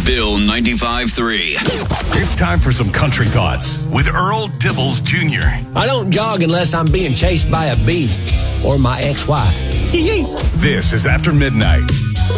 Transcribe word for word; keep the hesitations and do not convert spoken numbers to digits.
Bill ninety-five three. It's time for some country thoughts with Earl Dibbles Junior I don't jog unless I'm being chased by a bee or my ex-wife. This is After Midnight.